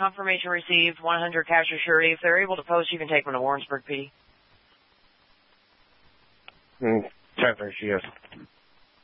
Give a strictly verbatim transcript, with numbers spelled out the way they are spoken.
confirmation received, one hundred cash or surety. If they're able to post, you can take them to Warrensburg, P D. Mm, ten thirty, yes.